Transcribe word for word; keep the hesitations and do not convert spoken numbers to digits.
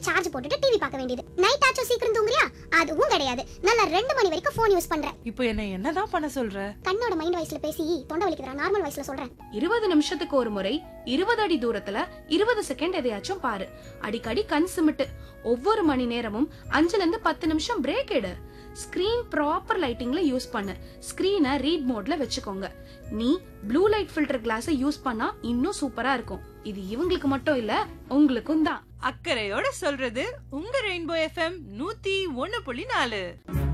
Charge போட்டுட்டு TV பார்க்க வேண்டியது. நைட் ஆச்சும் சீக்கிரம் தூங்குறியா? அதுவும் கிடையாது. நல்லா ரெண்டு மணி வரைக்கும் போன் யூஸ் பண்ற. இப்போ என்ன என்னதான் பண்ண சொல்ற? கண்ணோட மைண்ட் வாய்ஸ்ல பேசி தொண்டை வலிக்குதுடா. நார்மல் வாய்ஸ்ல சொல்றேன். இருபது நிமிஷத்துக்கு ஒரு முறை இருபது அடி தூரத்துல இருபது செகண்ட் எதையாச்சும் பாரு. அடிக்கடி கண் சிமிட்டு. ஒவ்வொரு மணி நேரமும் அஞ்சுல இருந்து பத்து நிமிஷம் பிரேக் எடு. ஸ்கிரீன் ப்ராப்பர் லைட்டிங்ல யூஸ் பண்ணு. ஸ்கிரீனை ரீட் மோட்ல வச்சுக்கோங்க. நீ ப்ளூ லைட் ஃபில்டர் கிளாஸை யூஸ் பண்ணா இன்னும் சூப்பரா இருக்கும். இது இவங்களுக்கு மட்டும் இல்ல, உங்களுக்கும் தான். அக்கறையோட சொல்றது உங்க ரெயின்போ எஃப்எம் நூத்தி ஒன்னு புள்ளி நாலு.